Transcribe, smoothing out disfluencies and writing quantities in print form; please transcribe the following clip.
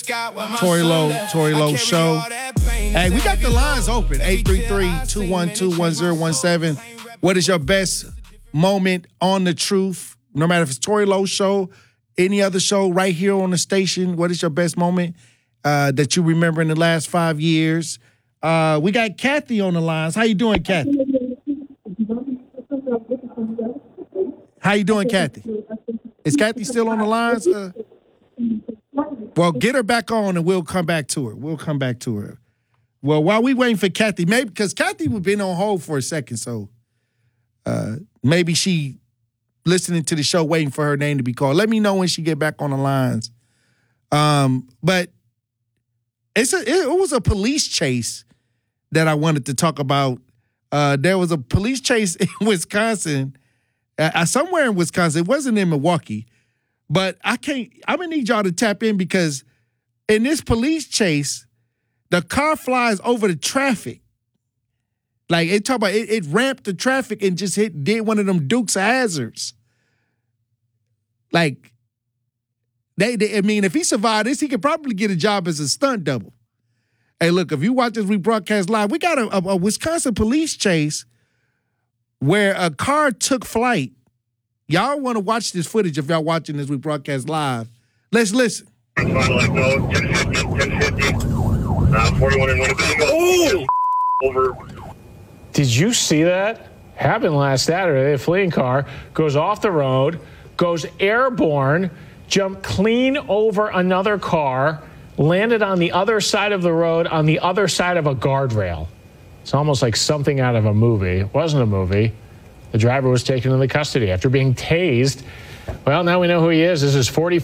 Tory Lowe Show. Hey, we got the lines open. 833-212-1017. What is your best moment on the truth? No matter if it's Tory Lowe Show, any other show right here on the station, what is your best moment that you remember in the last 5 years? We got Kathy on the lines. How you doing, Kathy? How you doing, Kathy? Is Kathy still on the lines? Well, get her back on and we'll come back to her. Well, while we waiting for Kathy, maybe because Kathy was been on hold for a second, so maybe she listening to the show waiting for her name to be called. Let me know when she get back on the lines. But it was a police chase that I wanted to talk about. There was a police chase in Wisconsin, somewhere in Wisconsin. It wasn't in Milwaukee, but I'm gonna need y'all to tap in because in this police chase, the car flies over the traffic. Like it talk about it ramped the traffic and just did one of them Dukes of Hazzards. Like I mean, if he survived this, he could probably get a job as a stunt double. Hey, look, if you watch this rebroadcast live, we got a Wisconsin police chase where a car took flight. Y'all want to watch this footage if y'all watching this rebroadcast live. Let's listen. 41 and Winnebago. Over. Did you see that? Happened last Saturday. A fleeing car goes off the road, goes airborne, jumped clean over another car, landed on the other side of the road on the other side of a guardrail. It's almost like something out of a movie. It wasn't a movie. The driver was taken into custody after being tased. Well, now we know who he is. This is 40.